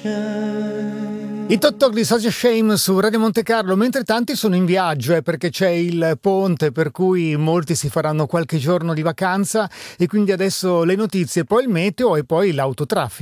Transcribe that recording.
I Tok di Such a Shame su Radio Monte Carlo, mentre tanti sono in viaggio perché c'è il ponte, per cui molti si faranno qualche giorno di vacanza e quindi adesso le notizie, poi il meteo e poi l'autotraffico.